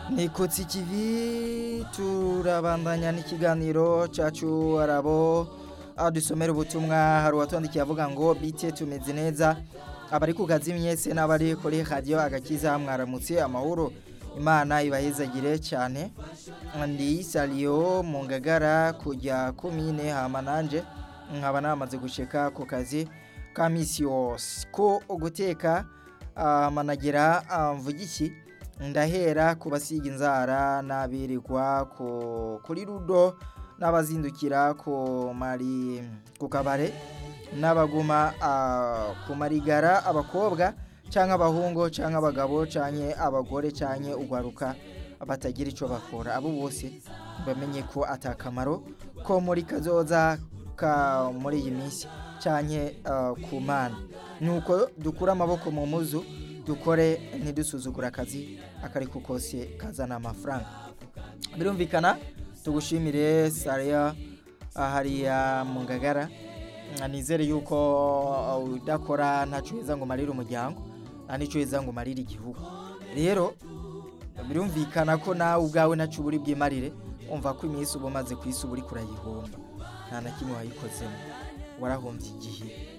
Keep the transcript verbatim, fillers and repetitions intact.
ni Kotsi T V turabandanya n'ikiganiro cacu arabo aho dusomera ubutumwa hari uwatwandikiye avuga ngo bite tumeze neza abari ku kazi mwese n'abari kuri radio agakiza mwaramutse amahoro Imana ibahezagire cyane ndi Salio mu Ngagara kujya kumine hama nanje nkaba namaze gushika ku kazi ka misi yose ko guteka uh, managira mvugiki uh, ndahera kubasiga inzara nabirirwa ko kuri rudo n'abazindukira ko mari ku kabare n'abaguma uh, ku marigara abakobwa canke abahungu canke abagabo canke abagore canke ugwaruka batagira ico bakora abo bose bamenye ko atakamaro ko muri kazoza ka muri iyi minsi canke uh, ku mana nuko dukura amaboko mu muzu dukore ntidusuzugura akazi akari kukose kazana amafaranga birumvikana tugushimire Saria hariya mu Ngagara nizere yuko udakora ntacu heza ngo marire umuryango anico heza ngo marire igihugu rero birumvikana ko nawe ubwawe nacu buri bwimarire umva ko imisi ubumaze kwisuburi kurayihomba nta na kimwe wayikozemo warahombye igihe